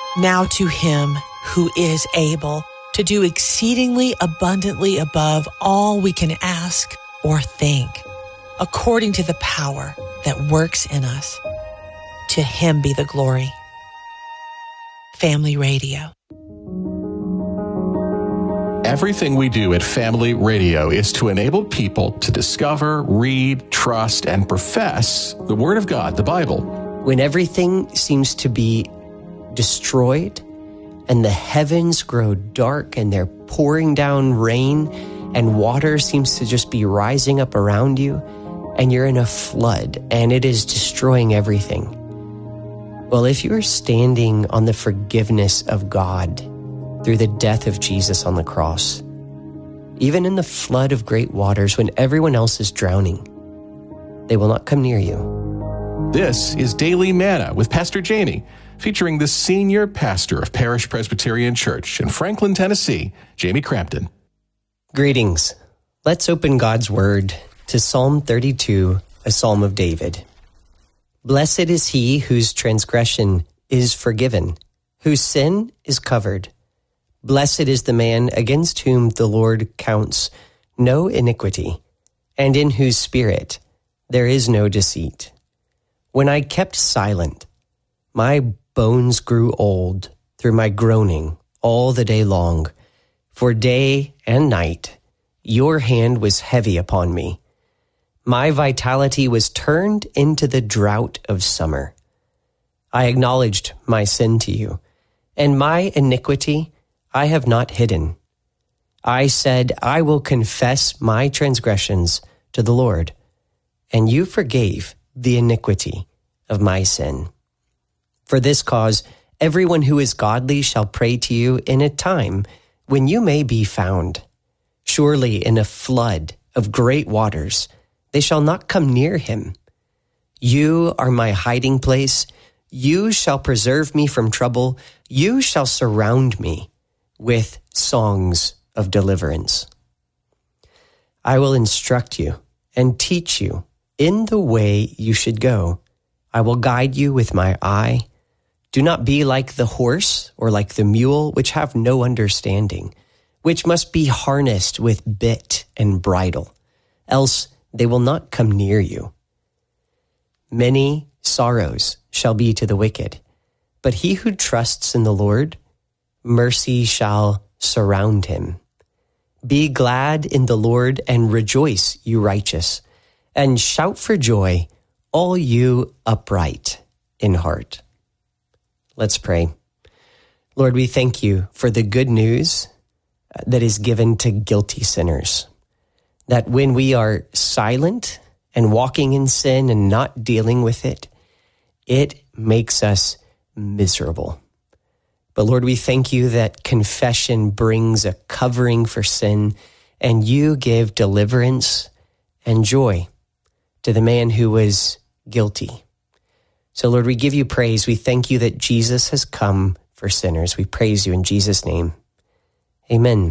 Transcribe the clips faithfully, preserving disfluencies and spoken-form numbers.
Now to him who is able to do exceedingly abundantly above all we can ask or think, according to the power that works in us. To him be the glory. Family Radio. Everything we do at Family Radio is to enable people to discover, read, trust, and profess the Word of God, the Bible. When everything seems to be destroyed and the heavens grow dark and they're pouring down rain and water seems to just be rising up around you and you're in a flood and it is destroying everything. Well, if you're standing on the forgiveness of God through the death of Jesus on the cross, even in the flood of great waters when everyone else is drowning, they will not come near you. This is Daily Manna with Pastor Jamie, featuring the senior pastor of Parish Presbyterian Church in Franklin, Tennessee, Jamie Crampton. Greetings. Let's open God's Word to Psalm thirty-two, a psalm of David. Blessed is he whose transgression is forgiven, whose sin is covered. Blessed is the man against whom the Lord counts no iniquity, and in whose spirit there is no deceit. When I kept silent, my bones grew old through my groaning all the day long. For day and night your hand was heavy upon me. My vitality was turned into the drought of summer. I acknowledged my sin to you, and my iniquity I have not hidden. I said, I will confess my transgressions to the Lord, and you forgave the iniquity of my sin. For this cause, everyone who is godly shall pray to you in a time when you may be found. Surely in a flood of great waters, they shall not come near him. You are my hiding place. You shall preserve me from trouble. You shall surround me with songs of deliverance. I will instruct you and teach you in the way you should go. I will guide you with my eye. Do not be like the horse or like the mule, which have no understanding, which must be harnessed with bit and bridle, else they will not come near you. Many sorrows shall be to the wicked, but he who trusts in the Lord, mercy shall surround him. Be glad in the Lord and rejoice, you righteous, and shout for joy, all you upright in heart. Let's pray. Lord, we thank you for the good news that is given to guilty sinners, that when we are silent and walking in sin and not dealing with it, it makes us miserable. But Lord, we thank you that confession brings a covering for sin, and you give deliverance and joy to the man who was guilty. So Lord, we give you praise. We thank you that Jesus has come for sinners. We praise you in Jesus' name. Amen.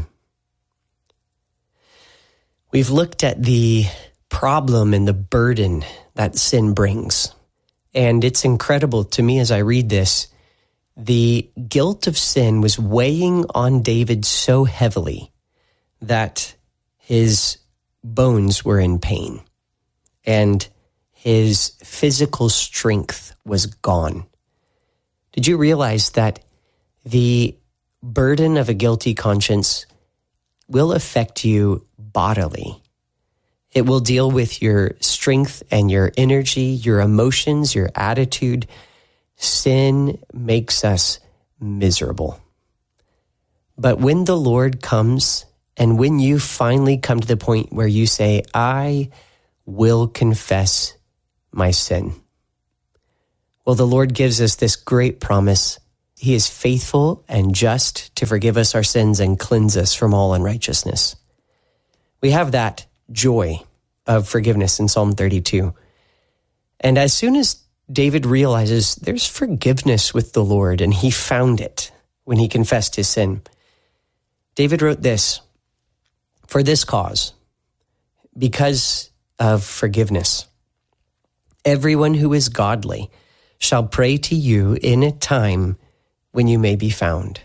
We've looked at the problem and the burden that sin brings. And it's incredible to me as I read this. The guilt of sin was weighing on David so heavily that his bones were in pain and his physical strength was gone. Did you realize that the burden of a guilty conscience will affect you bodily? It will deal with your strength and your energy, your emotions, your attitude. Sin makes us miserable. But when the Lord comes, and when you finally come to the point where you say, I will confess my sin, well, the Lord gives us this great promise. He is faithful and just to forgive us our sins and cleanse us from all unrighteousness. We have that joy of forgiveness in Psalm thirty-two. And as soon as David realizes there's forgiveness with the Lord, and he found it when he confessed his sin, David wrote this, for this cause, because of forgiveness, everyone who is godly shall pray to you in a time when you may be found.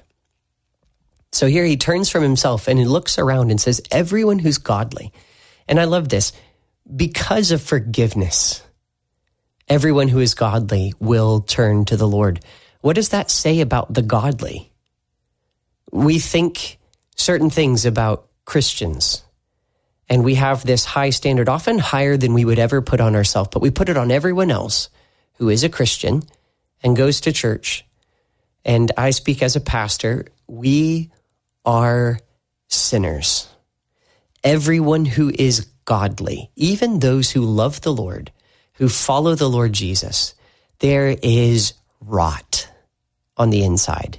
So here he turns from himself and he looks around and says, everyone who's godly. And I love this, because of forgiveness, everyone who is godly will turn to the Lord. What does that say about the godly? We think certain things about Christians, and we have this high standard, often higher than we would ever put on ourselves, but we put it on everyone else who is a Christian and goes to church. And I speak as a pastor, we are sinners. Everyone who is godly, even those who love the Lord, who follow the Lord Jesus, there is rot on the inside.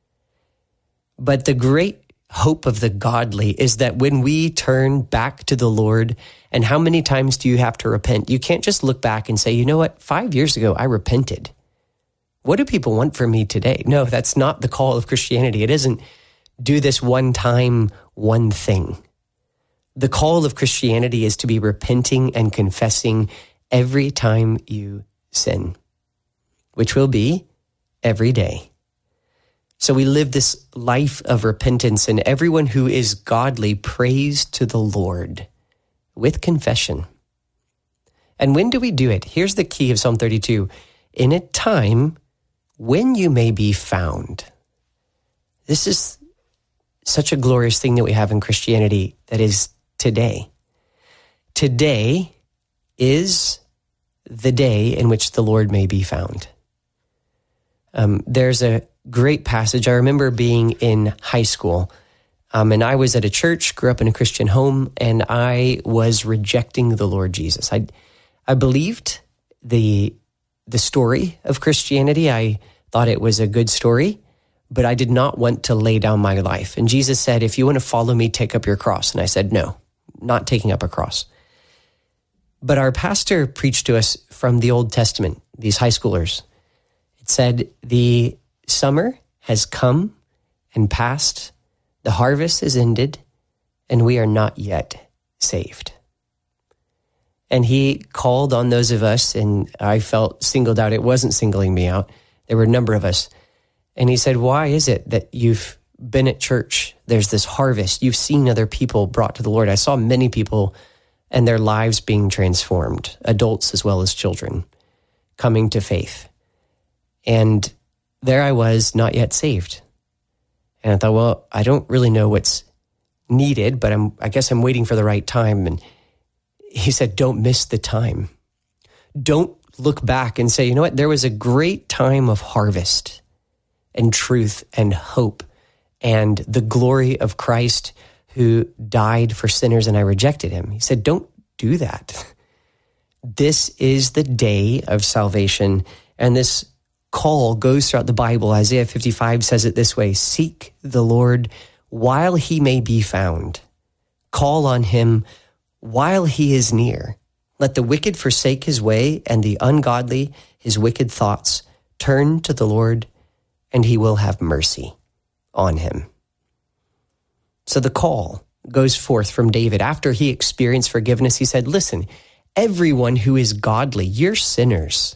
But the great hope of the godly is that when we turn back to the Lord, and how many times do you have to repent? You can't just look back and say, you know what, five years ago, I repented. What do people want from me today? No, that's not the call of Christianity. It isn't do this one time, one thing. The call of Christianity is to be repenting and confessing every time you sin, which will be every day. So we live this life of repentance, and everyone who is godly prays to the Lord with confession. And when do we do it? Here's the key of Psalm thirty-two. In a time when you may be found. This is such a glorious thing that we have in Christianity, that is today. Today is the day in which the Lord may be found. Um, there's a great passage. I remember being in high school, um, and I was at a church, grew up in a Christian home, and I was rejecting the Lord Jesus. I, I believed the the story of Christianity. I thought it was a good story, but I did not want to lay down my life. And Jesus said, if you want to follow me, take up your cross. And I said, no, not taking up a cross. But our pastor preached to us from the Old Testament, these high schoolers. It said, the summer has come and passed, the harvest is ended, and we are not yet saved. And he called on those of us, and I felt singled out. It wasn't singling me out. There were a number of us. And he said, why is it that you've been at church? There's this harvest. You've seen other people brought to the Lord. I saw many people and their lives being transformed, adults as well as children, coming to faith. And there I was, not yet saved. And I thought, well, I don't really know what's needed, but I'm, I guess I'm waiting for the right time. And he said, don't miss the time. Don't look back and say, you know what, there was a great time of harvest and truth and hope and the glory of Christ who died for sinners, and I rejected him. He said, don't do that. This is the day of salvation. And this call goes throughout the Bible. Isaiah fifty-five says it this way, seek the Lord while he may be found. Call on him while he is near. Let the wicked forsake his way, and the ungodly his wicked thoughts. Turn to the Lord, and he will have mercy on him. So the call goes forth from David. After he experienced forgiveness, he said, listen, everyone who is godly, you're sinners.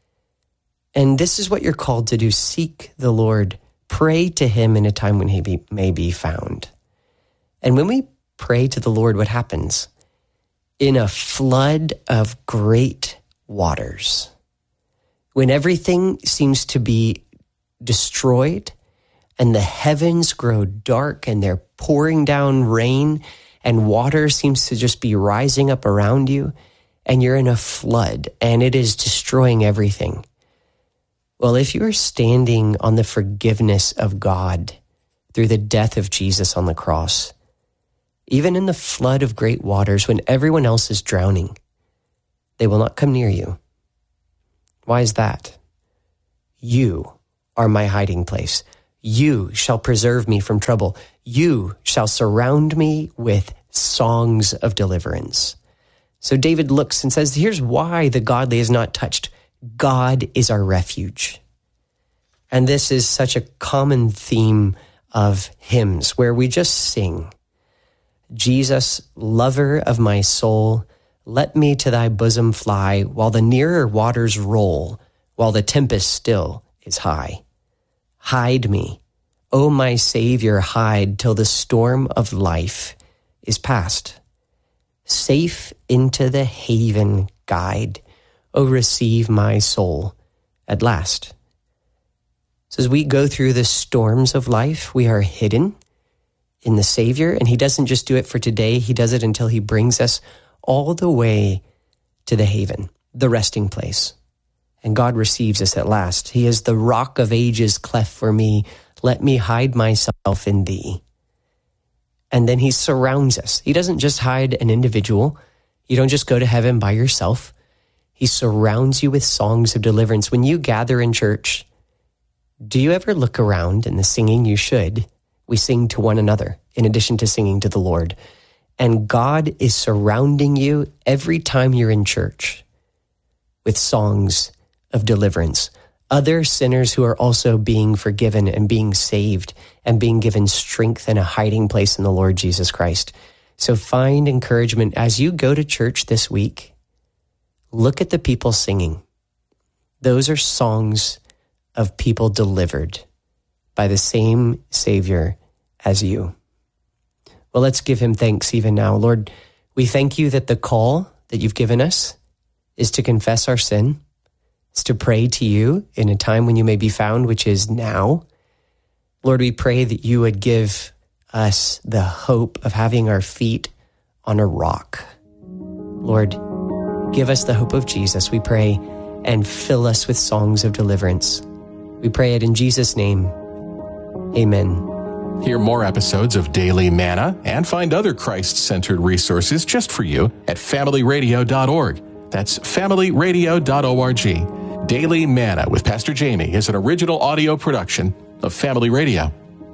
And this is what you're called to do. Seek the Lord. Pray to him in a time when he be, may be found. And when we pray to the Lord, what happens? In a flood of great waters, when everything seems to be destroyed and the heavens grow dark and they're pouring down rain and water seems to just be rising up around you, and you're in a flood and it is destroying everything. Well, if you are standing on the forgiveness of God through the death of Jesus on the cross, even in the flood of great waters, when everyone else is drowning, they will not come near you. Why is that? You are my hiding place. You shall preserve me from trouble. You shall surround me with songs of deliverance. So David looks and says, here's why the godly is not touched. God is our refuge. And this is such a common theme of hymns where we just sing, Jesus, lover of my soul, let me to thy bosom fly while the nearer waters roll, while the tempest still is high. Hide me, O my Savior, hide till the storm of life is past. Safe into the haven guide, O receive my soul at last. So as we go through the storms of life, we are hidden in the Savior, and he doesn't just do it for today, he does it until he brings us all the way to the haven, the resting place. And God receives us at last. He is the rock of ages cleft for me. Let me hide myself in thee. And then he surrounds us. He doesn't just hide an individual. You don't just go to heaven by yourself. He surrounds you with songs of deliverance. When you gather in church, do you ever look around in the singing? You should. We sing to one another in addition to singing to the Lord. And God is surrounding you every time you're in church with songs of deliverance. Other sinners who are also being forgiven and being saved and being given strength and a hiding place in the Lord Jesus Christ. So find encouragement as you go to church this week. Look at the people singing. Those are songs of people delivered by the same Savior as you. Well, let's give him thanks even now. Lord, we thank you that the call that you've given us is to confess our sin. It's to pray to you in a time when you may be found, which is now. Lord, we pray that you would give us the hope of having our feet on a rock. Lord, give us the hope of Jesus, we pray, and fill us with songs of deliverance. We pray it in Jesus' name. Amen. Hear more episodes of Daily Manna and find other Christ-centered resources just for you at family radio dot org. That's family radio dot org. Daily Manna with Pastor Jamie is an original audio production of Family Radio.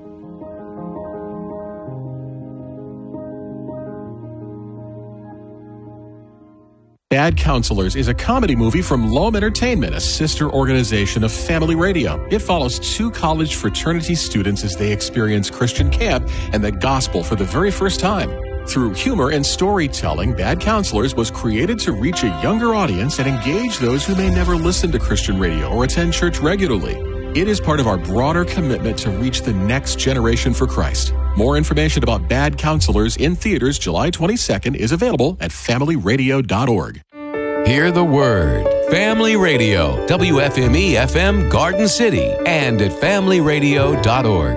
Bad Counselors is a comedy movie from Loam Entertainment, a sister organization of Family Radio. It follows two college fraternity students as they experience Christian camp and the gospel for the very first time. Through humor and storytelling, Bad Counselors was created to reach a younger audience and engage those who may never listen to Christian radio or attend church regularly. It is part of our broader commitment to reach the next generation for Christ. More information about Bad Counselors in theaters July twenty-second is available at family radio dot org. Hear the word. Family Radio, W F M E F M Garden City, and at family radio dot org.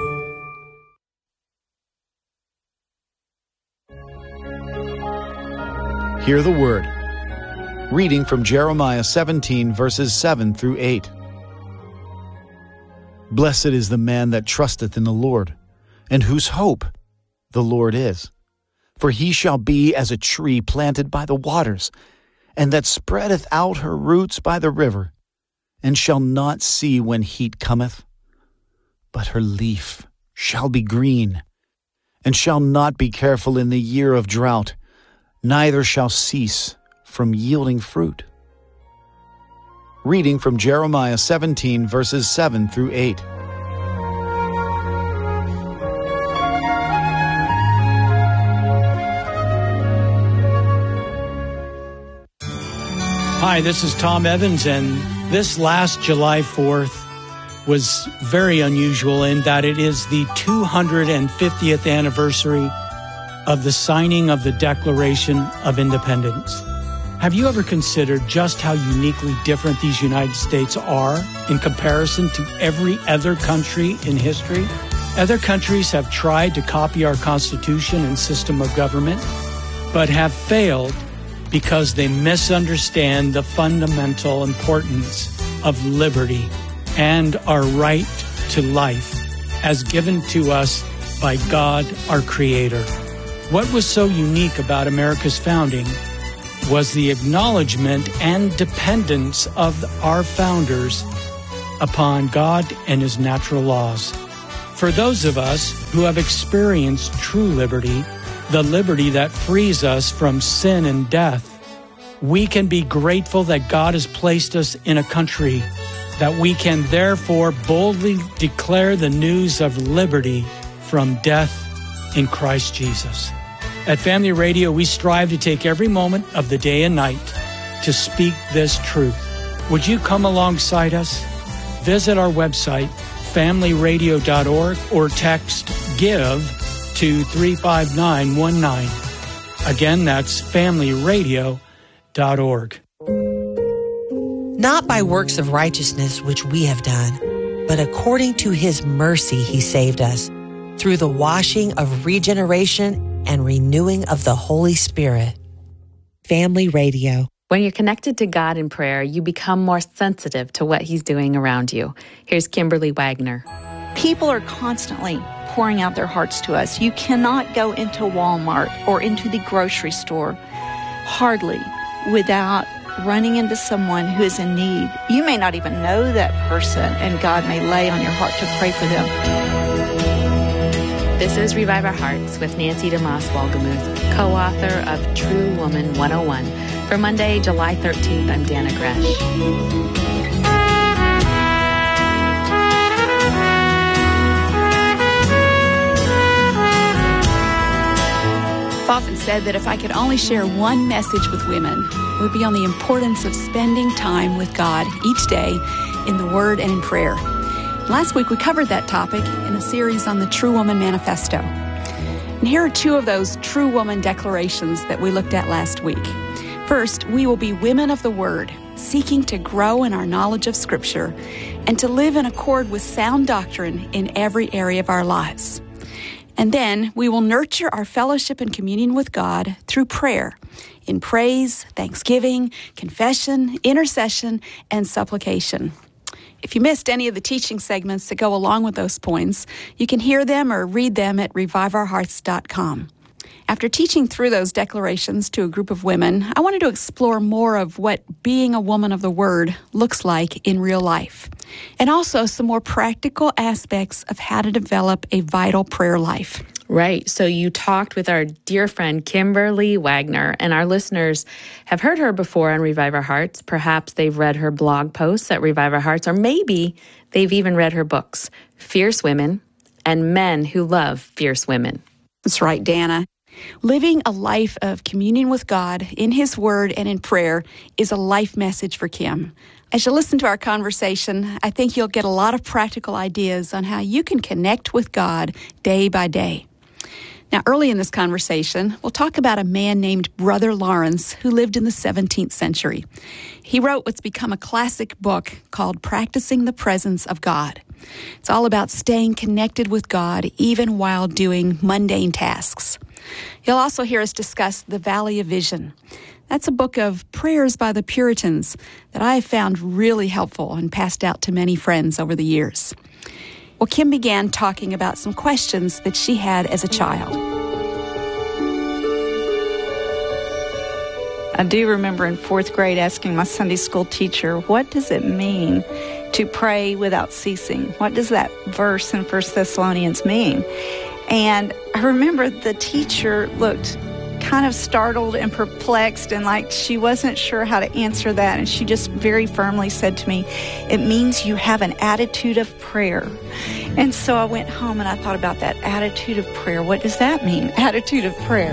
Hear the word. Reading from Jeremiah seventeen, verses seven through eight. Blessed is the man that trusteth in the Lord, and whose hope the Lord is. For he shall be as a tree planted by the waters, and that spreadeth out her roots by the river, and shall not see when heat cometh. But her leaf shall be green, and shall not be careful in the year of drought, neither shall cease from yielding fruit. Reading from Jeremiah seventeen, verses seven through eight. Hi, this is Tom Evans, and this last July fourth was very unusual in that it is the two hundred fiftieth anniversary of the signing of the Declaration of Independence. Have you ever considered just how uniquely different these United States are in comparison to every other country in history? Other countries have tried to copy our Constitution and system of government, but have failed because they misunderstand the fundamental importance of liberty and our right to life as given to us by God, our Creator. What was so unique about America's founding was the acknowledgement and dependence of our founders upon God and His natural laws. For those of us who have experienced true liberty, the liberty that frees us from sin and death, we can be grateful that God has placed us in a country that we can therefore boldly declare the news of liberty from death in Christ Jesus. At Family Radio, we strive to take every moment of the day and night to speak this truth. Would you come alongside us? Visit our website, family radio dot org or text GIVE to three five nine one nine. Again, that's family radio dot org. Not by works of righteousness which we have done, but according to his mercy he saved us, through the washing of regeneration and renewing of the Holy Spirit. Family Radio. When you're connected to God in prayer, you become more sensitive to what He's doing around you. Here's Kimberly Wagner. People are constantly pouring out their hearts to us. You cannot go into Walmart or into the grocery store, hardly, without running into someone who is in need. You may not even know that person, and God may lay on your heart to pray for them. This is Revive Our Hearts with Nancy DeMoss Wolgemuth, co-author of True Woman one oh one. For Monday, July thirteenth, I'm Dana Gresh. I've often said that if I could only share one message with women, it would be on the importance of spending time with God each day in the Word and in prayer. Last week, we covered that topic in a series on the True Woman Manifesto. And here are two of those True Woman declarations that we looked at last week. First, we will be women of the Word, seeking to grow in our knowledge of Scripture and to live in accord with sound doctrine in every area of our lives. And then we will nurture our fellowship and communion with God through prayer, in praise, thanksgiving, confession, intercession, and supplication. If you missed any of the teaching segments that go along with those points, you can hear them or read them at revive our hearts dot com. After teaching through those declarations to a group of women, I wanted to explore more of what being a woman of the Word looks like in real life, and also some more practical aspects of how to develop a vital prayer life. Right. So you talked with our dear friend Kimberly Wagner, and our listeners have heard her before on Revive Our Hearts. Perhaps they've read her blog posts at Revive Our Hearts, or maybe they've even read her books, Fierce Women and Men Who Love Fierce Women. That's right, Dana. Living a life of communion with God in His Word and in prayer is a life message for Kim. As you listen to our conversation, I think you'll get a lot of practical ideas on how you can connect with God day by day. Now, early in this conversation, we'll talk about a man named Brother Lawrence who lived in the seventeenth century. He wrote what's become a classic book called Practicing the Presence of God. It's all about staying connected with God even while doing mundane tasks. You'll also hear us discuss The Valley of Vision. That's a book of prayers by the Puritans that I have found really helpful and passed out to many friends over the years. Well, Kim began talking about some questions that she had as a child. I do remember in fourth grade asking my Sunday school teacher, what does it mean to pray without ceasing? What does that verse in First Thessalonians mean? And I remember the teacher looked kind of startled and perplexed and like she wasn't sure how to answer that. And she just very firmly said to me, it means you have an attitude of prayer. And so I went home and I thought about that attitude of prayer. What does that mean? Attitude of prayer.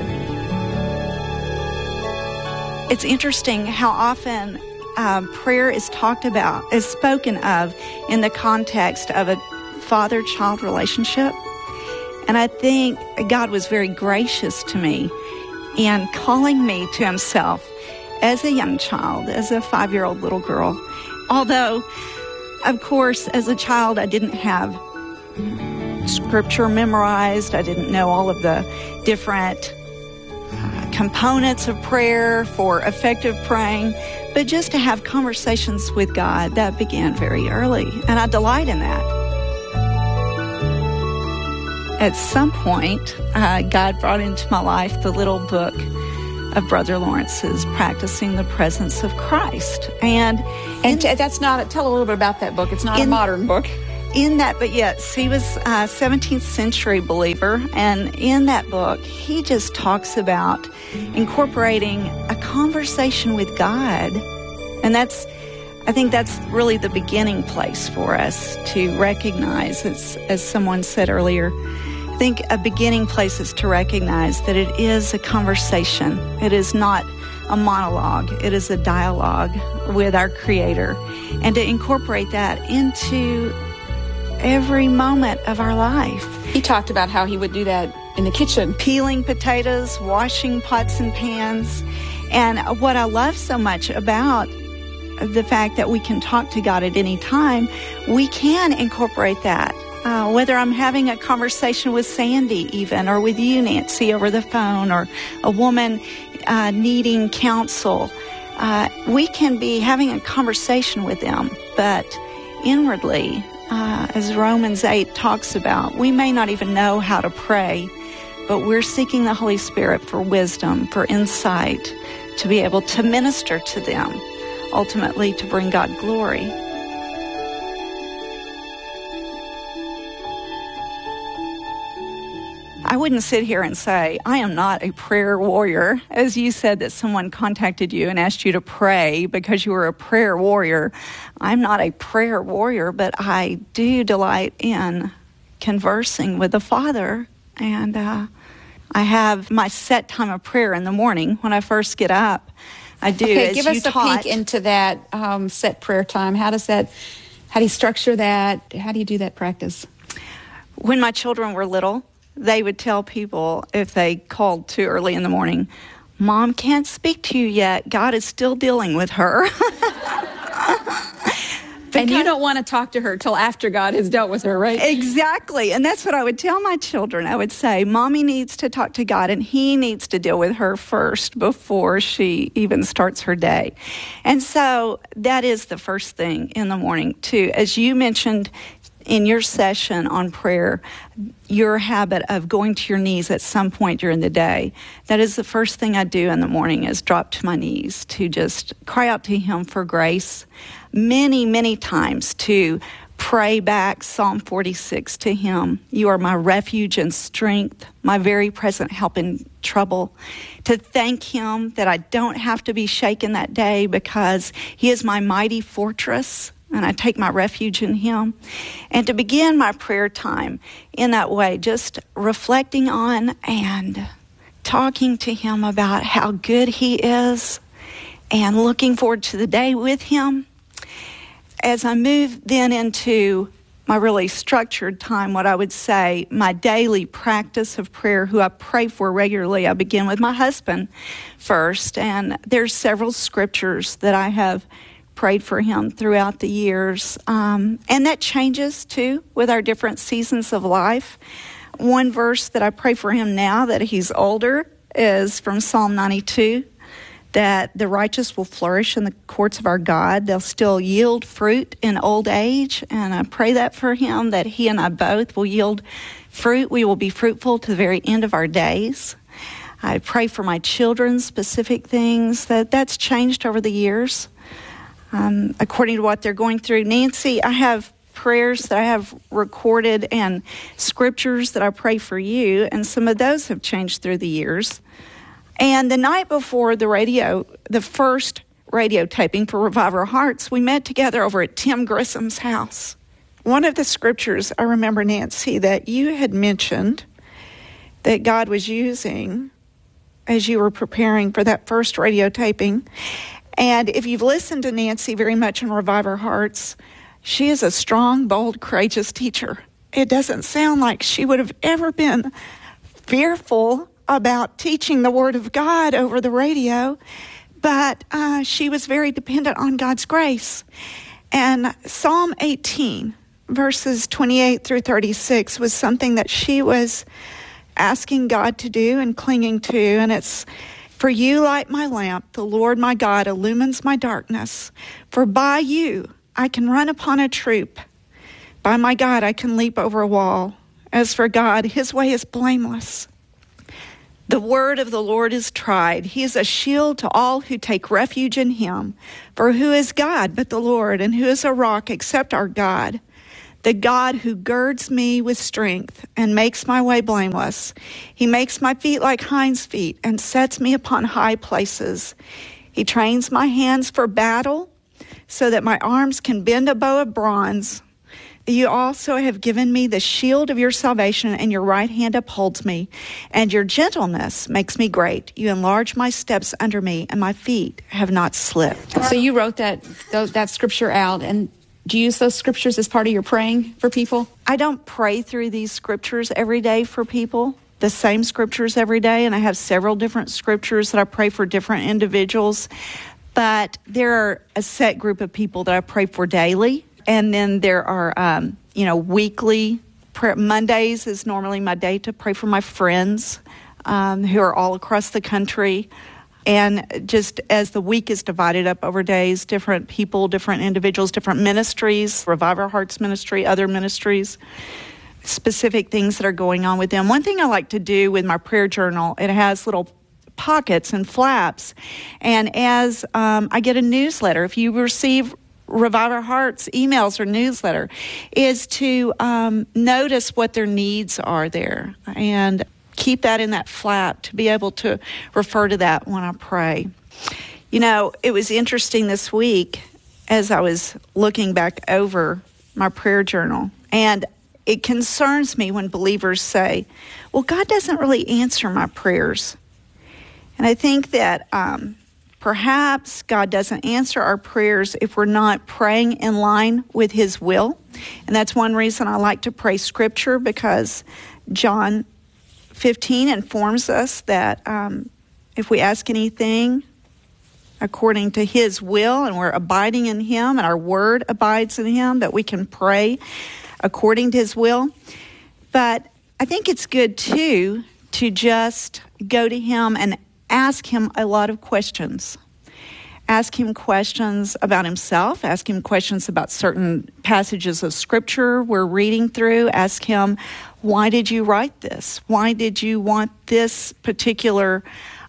It's interesting how often um, prayer is talked about, is spoken of in the context of a father-child relationship. And I think God was very gracious to me in calling me to Himself as a young child, as a five-year-old little girl. Although, of course, as a child, I didn't have Scripture memorized. I didn't know all of the different uh, components of prayer for effective praying. But just to have conversations with God, that began very early. And I delight in that. At some point, uh, God brought into my life the little book of Brother Lawrence's, Practicing the Presence of Christ. And and in, that's not, tell a little bit about that book. It's not in, a modern book. In that, but yes, he was a seventeenth century believer. And in that book, he just talks about incorporating a conversation with God. And that's, I think that's really the beginning place for us to recognize, as, as someone said earlier, I think a beginning place is to recognize that it is a conversation. It is not a monologue. It is a dialogue with our Creator. And to incorporate that into every moment of our life. He talked about how he would do that in the kitchen. Peeling potatoes, washing pots and pans. And what I love so much about the fact that we can talk to God at any time, we can incorporate that. Uh, whether I'm having a conversation with Sandy even, or with you, Nancy, over the phone, or a woman uh, needing counsel, uh, we can be having a conversation with them. But inwardly, uh, as Romans eight talks about, we may not even know how to pray, but we're seeking the Holy Spirit for wisdom, for insight, to be able to minister to them, ultimately to bring God glory. I wouldn't sit here and say, I am not a prayer warrior. As you said that someone contacted you and asked you to pray because you were a prayer warrior. I'm not a prayer warrior, but I do delight in conversing with the Father. And uh, I have my set time of prayer in the morning when I first get up. I do. Okay, as give you us a taught. peek into that um, set prayer time. How does that, how do you structure that? How do you do that practice? When my children were little, they would tell people if they called too early in the morning, Mom can't speak to you yet. God is still dealing with her. And you don't want to talk to her till after God has dealt with her, right? Exactly. And that's what I would tell my children. I would say, Mommy needs to talk to God, and He needs to deal with her first before she even starts her day. And so that is the first thing in the morning, too. As you mentioned in your session on prayer, your habit of going to your knees at some point during the day, that is the first thing I do in the morning, is drop to my knees to just cry out to Him for grace. Many, many times to pray back Psalm forty-six to Him. You are my refuge and strength, my very present help in trouble. To thank Him that I don't have to be shaken that day because He is my mighty fortress, and I take my refuge in Him. And to begin my prayer time in that way, just reflecting on and talking to Him about how good He is and looking forward to the day with Him. As I move then into my really structured time, what I would say, my daily practice of prayer, who I pray for regularly, I begin with my husband first. And there's several scriptures that I have prayed for him throughout the years. Um, and that changes, too, with our different seasons of life. One verse that I pray for him now that he's older is from Psalm ninety-two, that the righteous will flourish in the courts of our God. They'll still yield fruit in old age. And I pray that for him, that he and I both will yield fruit. We will be fruitful to the very end of our days. I pray for my children, specific things, that that's changed over the years. Um, according to what they're going through. Nancy, I have prayers that I have recorded and scriptures that I pray for you, and some of those have changed through the years. And the night before the radio, the first radio taping for Revive Our Hearts, we met together over at Tim Grissom's house. One of the scriptures I remember, Nancy, that you had mentioned that God was using as you were preparing for that first radio taping. And if you've listened to Nancy very much on Revive Our Hearts, she is a strong, bold, courageous teacher. It doesn't sound like she would have ever been fearful about teaching the Word of God over the radio, but uh, she was very dependent on God's grace. And Psalm eighteen, verses twenty-eight through thirty-six, was something that she was asking God to do and clinging to, and it's, for you light my lamp, the Lord my God illumines my darkness. For by you I can run upon a troop. By my God I can leap over a wall. As for God, His way is blameless. The word of the Lord is tried. He is a shield to all who take refuge in Him. For who is God but the Lord, and who is a rock except our God? The God who girds me with strength and makes my way blameless. He makes my feet like hinds' feet and sets me upon high places. He trains my hands for battle so that my arms can bend a bow of bronze. You also have given me the shield of your salvation, and your right hand upholds me, and your gentleness makes me great. You enlarge my steps under me, and my feet have not slipped. So you wrote that that scripture out, and Do you use those scriptures as part of your praying for people? I don't pray through these scriptures every day for people, the same scriptures every day, and I have several different scriptures that I pray for different individuals. But there are a set group of people that I pray for daily, and then there are, um, you know, weekly prayer. Mondays is normally my day to pray for my friends um, who are all across the country. And just as the week is divided up over days, different people, different individuals, different ministries, Revive Our Hearts ministry, other ministries, specific things that are going on with them. One thing I like to do with my prayer journal, it has little pockets and flaps. And as um, I get a newsletter, if you receive Revive Our Hearts emails or newsletter, is to um, notice what their needs are there and keep that in that flap to be able to refer to that when I pray. You know, it was interesting this week as I was looking back over my prayer journal, and it concerns me when believers say, well, God doesn't really answer my prayers. And I think that um, perhaps God doesn't answer our prayers if we're not praying in line with His will. And that's one reason I like to pray Scripture, because John fifteen informs us that um, if we ask anything according to His will and we're abiding in Him and our word abides in Him, that we can pray according to His will. But I think it's good, too, to just go to Him and ask Him a lot of questions. Ask Him questions about Himself. Ask Him questions about certain passages of Scripture we're reading through. Ask Him, why did you write this? Why did you want this particular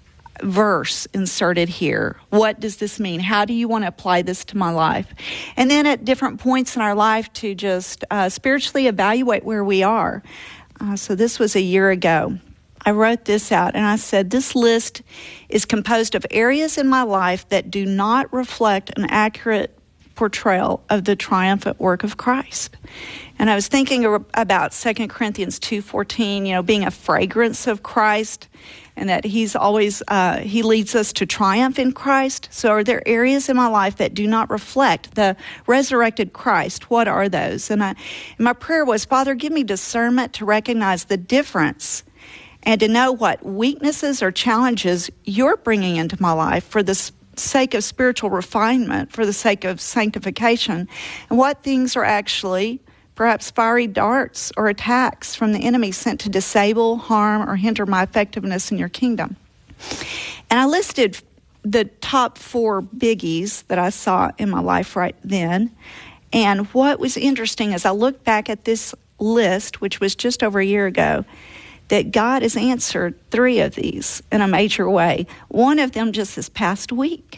verse inserted here? What does this mean? How do you want to apply this to my life? And then at different points in our life to just uh, spiritually evaluate where we are. Uh, so this was a year ago. I wrote this out and I said, this list is composed of areas in my life that do not reflect an accurate portrayal of the triumphant work of Christ. And I was thinking about Second Corinthians two fourteen, you know, being a fragrance of Christ, and that He's always, uh, He leads us to triumph in Christ. So are there areas in my life that do not reflect the resurrected Christ? What are those? And, I, and my prayer was, Father, give me discernment to recognize the difference and to know what weaknesses or challenges You're bringing into my life for the sake of spiritual refinement, for the sake of sanctification, and what things are actually perhaps fiery darts or attacks from the enemy sent to disable, harm, or hinder my effectiveness in Your kingdom. And I listed the top four biggies that I saw in my life right then. And what was interesting as I looked back at this list, which was just over a year ago, that God has answered three of these in a major way. One of them just this past week.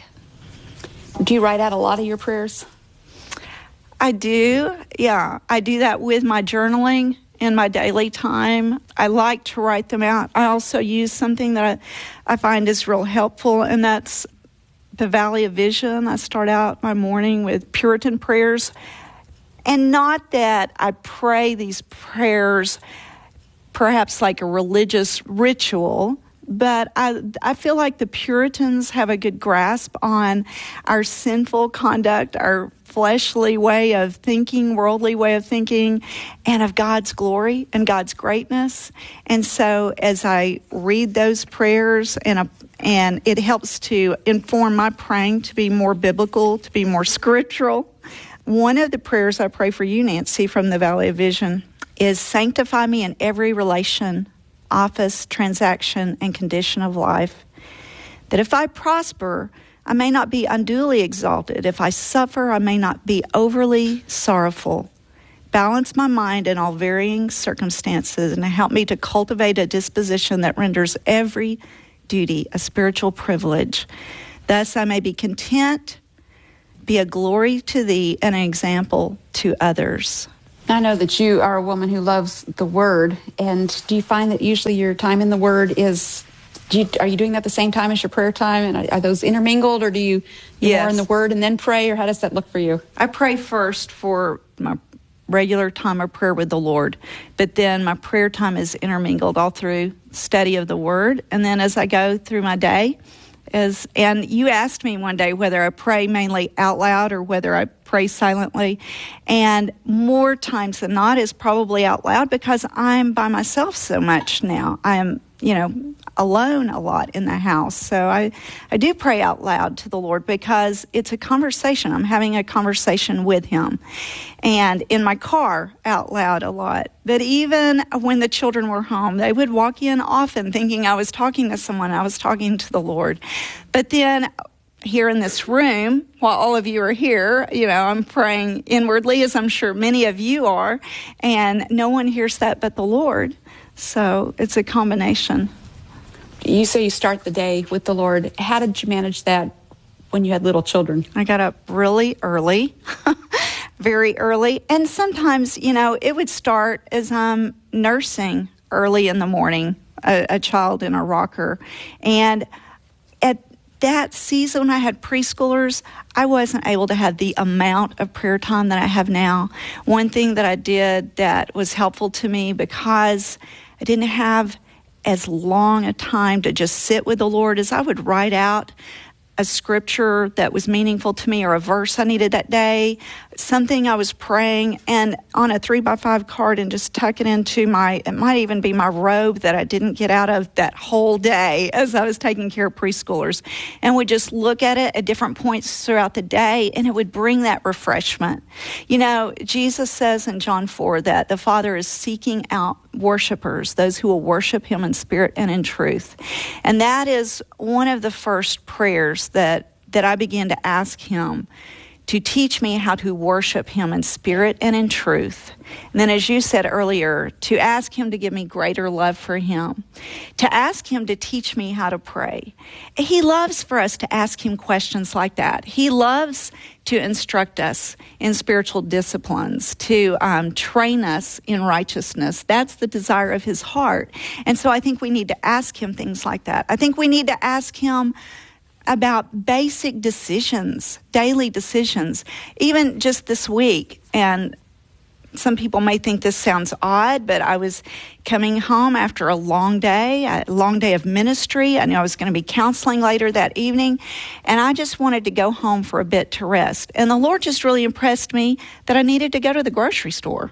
Do you write out a lot of your prayers? I do, yeah. I do that with my journaling in my daily time. I like to write them out. I also use something that I, I find is real helpful, and that's the Valley of Vision. I start out my morning with Puritan prayers. And not that I pray these prayers perhaps like a religious ritual, but I I feel like the Puritans have a good grasp on our sinful conduct, our fleshly way of thinking, worldly way of thinking, and of God's glory and God's greatness. And so as I read those prayers, and, a, and it helps to inform my praying to be more biblical, to be more scriptural. One of the prayers I pray for you, Nancy, from the Valley of Vision is, sanctify me in every relation, office, transaction, and condition of life, that if I prosper, I may not be unduly exalted. If I suffer, I may not be overly sorrowful. Balance my mind in all varying circumstances, and help me to cultivate a disposition that renders every duty a spiritual privilege. Thus I may be content, be a glory to Thee, and an example to others. I know that you are a woman who loves the Word, and do you find that usually your time in the Word is, do you, are you doing that at the same time as your prayer time, and are, are those intermingled, or do you do yes. more in the Word and then pray, or how does that look for you? I pray first for my regular time of prayer with the Lord, but then my prayer time is intermingled all through study of the Word, and then as I go through my day, As, and you asked me one day whether I pray mainly out loud or whether I pray silently. And more times than not is probably out loud because I'm by myself so much now. I'm, you know, alone a lot in the house. So I, I do pray out loud to the Lord because it's a conversation. I'm having a conversation with him. And in my car, out loud a lot. But even when the children were home, they would walk in often thinking I was talking to someone. I was talking to the Lord. But then here in this room, while all of you are here, you know, I'm praying inwardly, as I'm sure many of you are, and no one hears that but the Lord. So it's a combination. You say you start the day with the Lord. How did you manage that when you had little children? I got up really early, very early. And sometimes, you know, it would start as I'm nursing early in the morning, a, a child in a rocker. And at that season when I had preschoolers, I wasn't able to have the amount of prayer time that I have now. One thing that I did that was helpful to me because I didn't have as long a time to just sit with the Lord as I would write out a scripture that was meaningful to me or a verse I needed that day, something I was praying, and on a three by five card and just tuck it into my, it might even be my robe that I didn't get out of that whole day as I was taking care of preschoolers. And would just look at it at different points throughout the day, and it would bring that refreshment. You know, Jesus says in John four that the Father is seeking out worshipers, those who will worship him in spirit and in truth. And that is one of the first prayers that, that I began to ask him to teach me how to worship him in spirit and in truth. And then, as you said earlier, to ask him to give me greater love for him, to ask him to teach me how to pray. He loves for us to ask him questions like that. He loves to instruct us in spiritual disciplines, to um, train us in righteousness. That's the desire of his heart. And so I think we need to ask him things like that. I think we need to ask him about basic decisions, daily decisions, even just this week. And some people may think this sounds odd, but I was coming home after a long day, a long day of ministry. I knew I was going to be counseling later that evening, and I just wanted to go home for a bit to rest. And the Lord just really impressed me that I needed to go to the grocery store.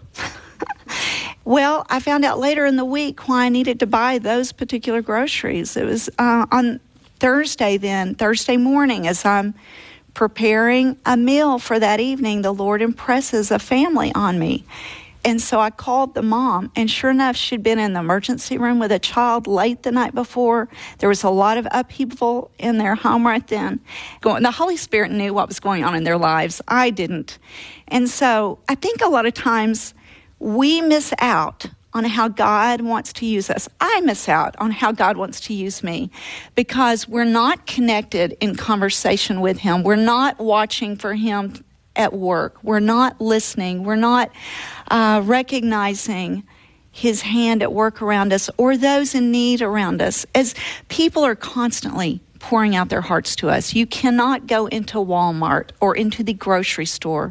Well, I found out later in the week why I needed to buy those particular groceries. It was uh, on Thursday then, Thursday morning, as I'm preparing a meal for that evening, the Lord impresses a family on me. And so I called the mom, and sure enough, she'd been in the emergency room with a child late the night before. There was a lot of upheaval in their home right then. The Holy Spirit knew what was going on in their lives. I didn't. And so I think a lot of times we miss out on how God wants to use us. I miss out on how God wants to use me because we're not connected in conversation with him. We're not watching for him at work. We're not listening. We're not uh, recognizing his hand at work around us or those in need around us, as people are constantly pouring out their hearts to us. You cannot go into Walmart or into the grocery store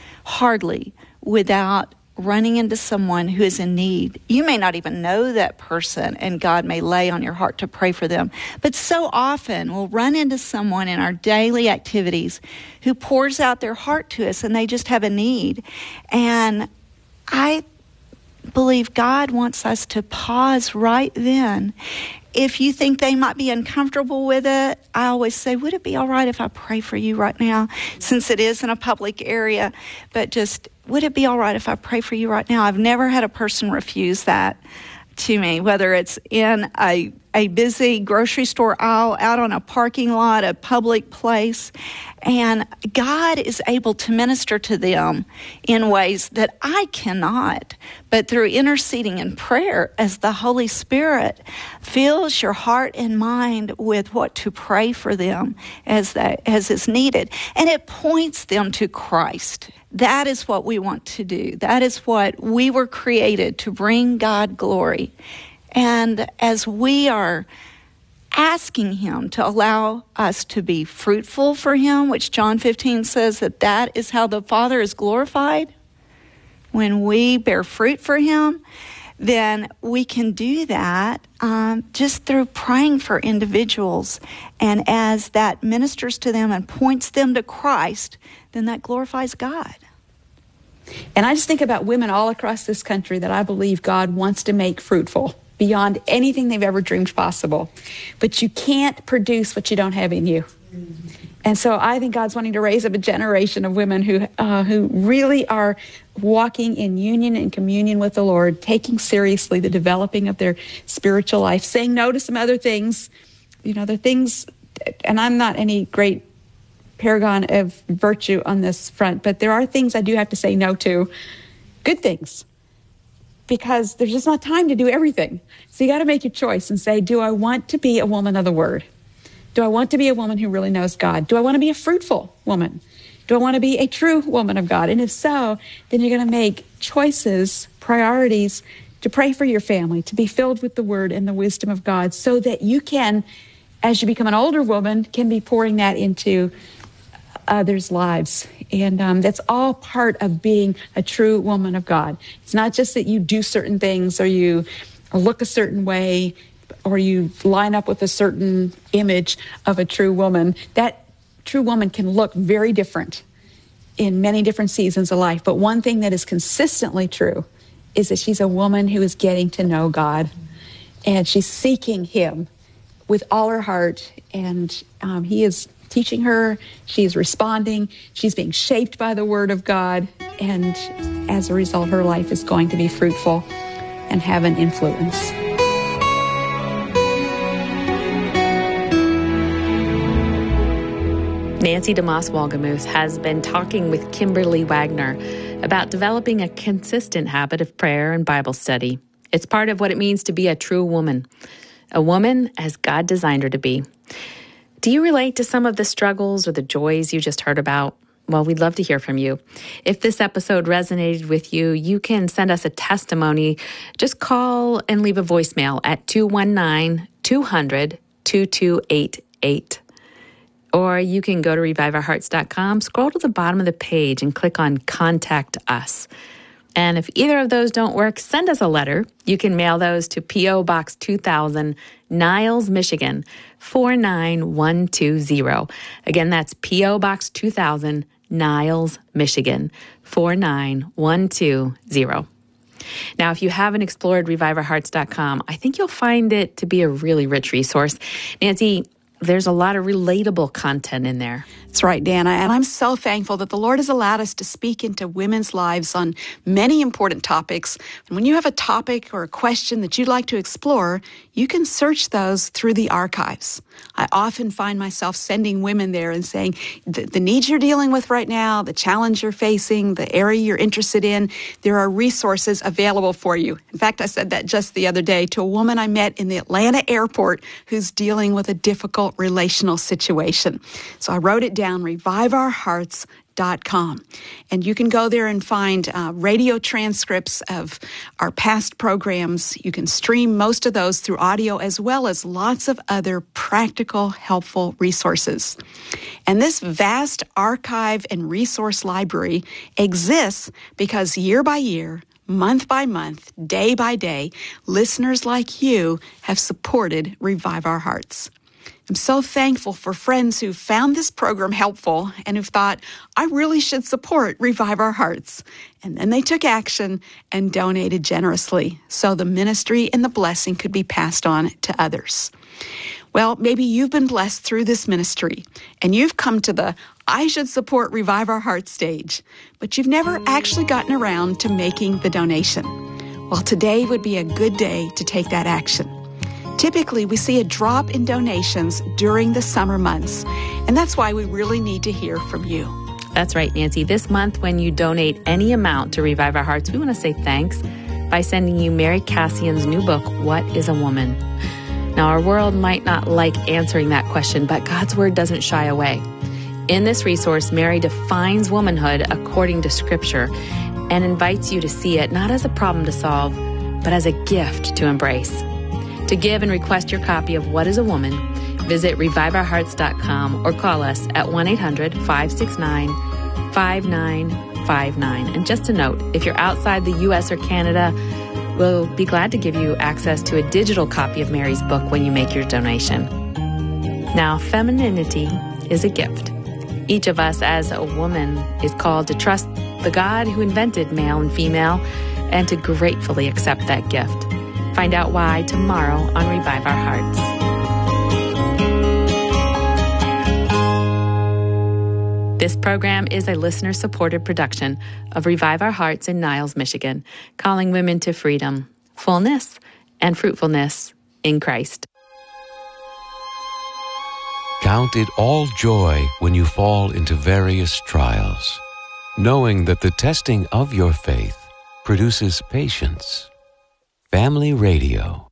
hardly without running into someone who is in need. You may not even know that person, and God may lay on your heart to pray for them. But so often we'll run into someone in our daily activities who pours out their heart to us, and they just have a need. And I believe God wants us to pause right then. If you think they might be uncomfortable with it, I always say, would it be all right if I pray for you right now, since it is in a public area? But just, would it be all right if I pray for you right now? I've never had a person refuse that to me, whether it's in a, a busy grocery store aisle, out on a parking lot, a public place. And God is able to minister to them in ways that I cannot. But through interceding in prayer, as the Holy Spirit fills your heart and mind with what to pray for them as that as is needed. And it points them to Christ. That is what we want to do. That is what we were created to bring God glory. And as we are asking him to allow us to be fruitful for him, which John fifteen says that that is how the Father is glorified, when we bear fruit for him, then we can do that um, just through praying for individuals. And as that ministers to them and points them to Christ, then that glorifies God. And I just think about women all across this country that I believe God wants to make fruitful beyond anything they've ever dreamed possible. But you can't produce what you don't have in you. And so I think God's wanting to raise up a generation of women who uh, who really are walking in union and communion with the Lord, taking seriously the developing of their spiritual life, saying no to some other things. You know, the things, and I'm not any great paragon of virtue on this front, but there are things I do have to say no to, good things, because there's just not time to do everything. So you got to make your choice and say, do I want to be a woman of the Word? Do I want to be a woman who really knows God? Do I want to be a fruitful woman? Do I want to be a true woman of God? And if so, then you're going to make choices, priorities, to pray for your family, to be filled with the Word and the wisdom of God, so that you can, as you become an older woman, can be pouring that into others' lives. And um, that's all part of being a true woman of God. It's not just that you do certain things or you look a certain way or you line up with a certain image of a true woman. That true woman can look very different in many different seasons of life. But one thing that is consistently true is that she's a woman who is getting to know God, and she's seeking Him with all her heart, and um, He is teaching her, she's responding, she's being shaped by the Word of God, and as a result, her life is going to be fruitful and have an influence. Nancy DeMoss Wolgemuth has been talking with Kimberly Wagner about developing a consistent habit of prayer and Bible study. It's part of what it means to be a true woman, a woman as God designed her to be. Do you relate to some of the struggles or the joys you just heard about? Well, we'd love to hear from you. If this episode resonated with you, you can send us a testimony. Just call and leave a voicemail at two one nine, two hundred, two two eight eight. Or you can go to revive our hearts dot com, scroll to the bottom of the page and click on Contact Us. And if either of those don't work, send us a letter. You can mail those to P O. Box two thousand, Niles, Michigan, four nine one two zero. Again, that's P O. Box two thousand, Niles, Michigan, four nine one two zero. Now, if you haven't explored revive our hearts dot com, I think you'll find it to be a really rich resource. Nancy, there's a lot of relatable content in there. That's right, Dana. And I'm so thankful that the Lord has allowed us to speak into women's lives on many important topics. And when you have a topic or a question that you'd like to explore, you can search those through the archives. I often find myself sending women there and saying, the, the needs you're dealing with right now, the challenge you're facing, the area you're interested in, there are resources available for you. In fact, I said that just the other day to a woman I met in the Atlanta airport who's dealing with a difficult relational situation. So I wrote it down. Down, revive our hearts dot com. And you can go there and find uh, radio transcripts of our past programs. You can stream most of those through audio, as well as lots of other practical, helpful resources. And this vast archive and resource library exists because year by year, month by month, day by day, listeners like you have supported Revive Our Hearts. I'm so thankful for friends who found this program helpful and who've thought, I really should support Revive Our Hearts. And then they took action and donated generously so the ministry and the blessing could be passed on to others. Well, maybe you've been blessed through this ministry and you've come to the I should support Revive Our Hearts stage, but you've never actually gotten around to making the donation. Well, today would be a good day to take that action. Typically, we see a drop in donations during the summer months, and that's why we really need to hear from you. That's right, Nancy. This month, when you donate any amount to Revive Our Hearts, we want to say thanks by sending you Mary Cassian's new book, What is a Woman? Now, our world might not like answering that question, but God's Word doesn't shy away. In this resource, Mary defines womanhood according to Scripture and invites you to see it not as a problem to solve, but as a gift to embrace. To give and request your copy of What is a Woman, visit revive our hearts dot com or call us at one eight hundred, five six nine, five nine five nine. And just a note, if you're outside the U S or Canada, we'll be glad to give you access to a digital copy of Mary's book when you make your donation. Now, femininity is a gift. Each of us as a woman is called to trust the God who invented male and female and to gratefully accept that gift. Find out why tomorrow on Revive Our Hearts. This program is a listener-supported production of Revive Our Hearts in Niles, Michigan, calling women to freedom, fullness, and fruitfulness in Christ. Count it all joy when you fall into various trials, knowing that the testing of your faith produces patience. Family Radio.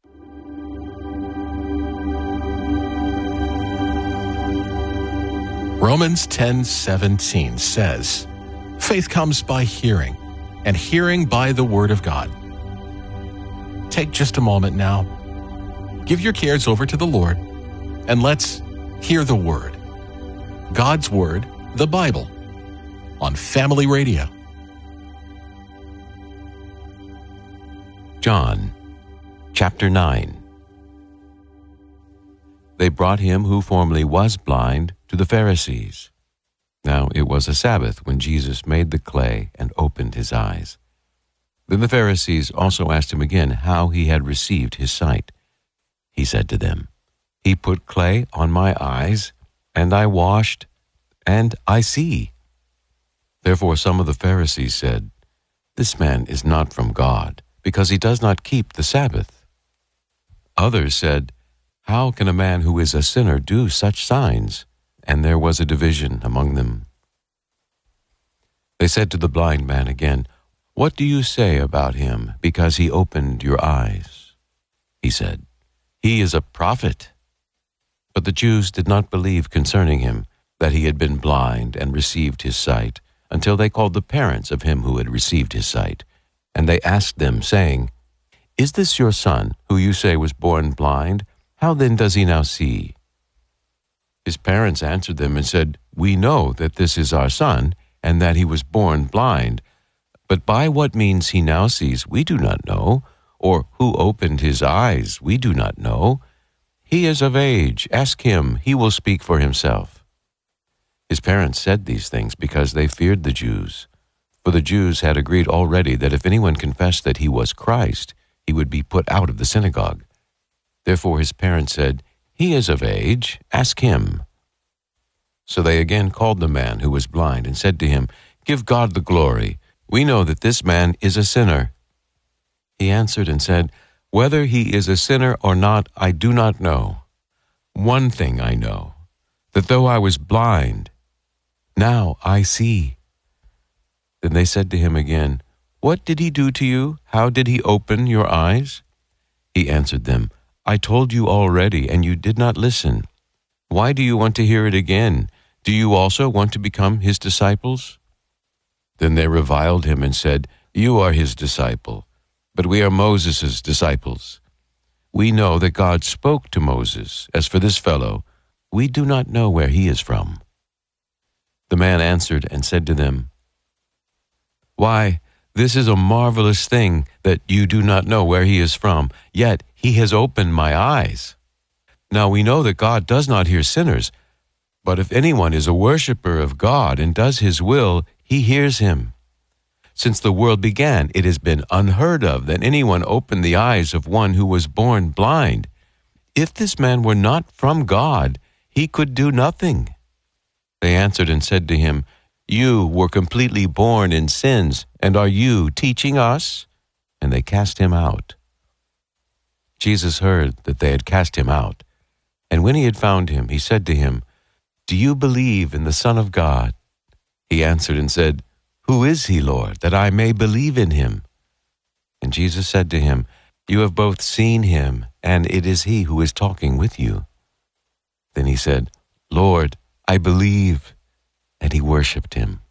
Romans ten seventeen says, faith comes by hearing, and hearing by the Word of God. Take just a moment now. Give your cares over to the Lord, and let's hear the Word. God's Word, the Bible, on Family Radio. John, chapter nine. They brought him who formerly was blind to the Pharisees. Now it was a Sabbath when Jesus made the clay and opened his eyes. Then the Pharisees also asked him again how he had received his sight. He said to them, He put clay on my eyes, and I washed, and I see. Therefore some of the Pharisees said, This man is not from God, because he does not keep the Sabbath. Others said, How can a man who is a sinner do such signs? And there was a division among them. They said to the blind man again, What do you say about him, because he opened your eyes? He said, He is a prophet. But the Jews did not believe concerning him that he had been blind and received his sight, until they called the parents of him who had received his sight. And they asked them, saying, Is this your son, who you say was born blind? How then does he now see? His parents answered them and said, We know that this is our son, and that he was born blind. But by what means he now sees we do not know, or who opened his eyes we do not know. He is of age. Ask him, he will speak for himself. His parents said these things because they feared the Jews. For the Jews had agreed already that if anyone confessed that he was Christ, he would be put out of the synagogue. Therefore his parents said, He is of age, ask him. So they again called the man who was blind and said to him, Give God the glory. We know that this man is a sinner. He answered and said, Whether he is a sinner or not, I do not know. One thing I know, that though I was blind, now I see. Then they said to him again, What did he do to you? How did he open your eyes? He answered them, I told you already, and you did not listen. Why do you want to hear it again? Do you also want to become his disciples? Then they reviled him and said, You are his disciple, but we are Moses' disciples. We know that God spoke to Moses. As for this fellow, we do not know where he is from. The man answered and said to them, Why, this is a marvelous thing that you do not know where he is from, yet he has opened my eyes. Now we know that God does not hear sinners, but if anyone is a worshiper of God and does his will, he hears him. Since the world began, it has been unheard of that anyone opened the eyes of one who was born blind. If this man were not from God, he could do nothing. They answered and said to him, You were completely born in sins, and are you teaching us? And they cast him out. Jesus heard that they had cast him out, and when he had found him, he said to him, Do you believe in the Son of God? He answered and said, Who is he, Lord, that I may believe in him? And Jesus said to him, You have both seen him, and it is he who is talking with you. Then he said, Lord, I believe. And he worshipped him.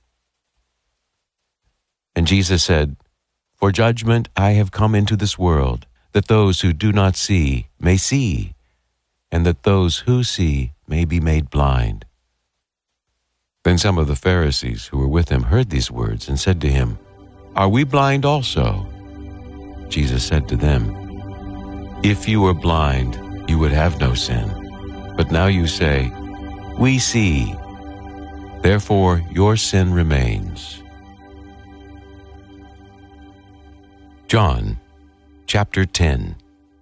And Jesus said, For judgment I have come into this world, that those who do not see may see, and that those who see may be made blind. Then some of the Pharisees who were with him heard these words and said to him, "Are we blind also?" Jesus said to them, "If you were blind, you would have no sin. But now you say, 'We see.' Therefore your sin remains." John chapter ten.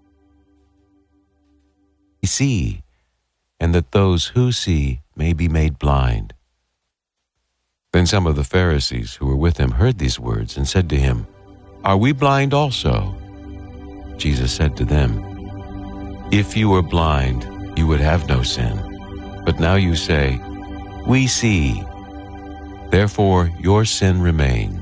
See, and that those who see may be made blind. Then some of the Pharisees who were with him heard these words and said to him, "Are we blind also?" Jesus said to them, "If you were blind, you would have no sin. But now you say, 'We see.' Therefore your sin remains."